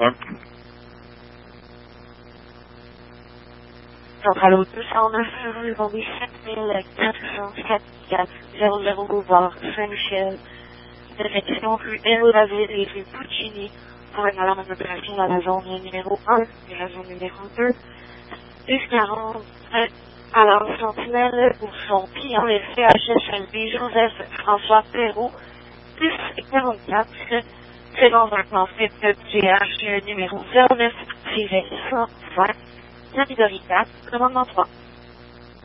Ouais. Donc, allô, 209 rue Vendée 7404 00 Boulevard Saint-Michel, direction rue Hérolaville et rue Puccini, pour une alarme d'opération dans la zone numéro 1 et la zone numéro 2. 1040, alors, sentinelle pour son client, le CHSLD Joseph François Perrault, 1044, c'est dans un conflit de GH numéro 09-120, catégorie 4, commandement 3.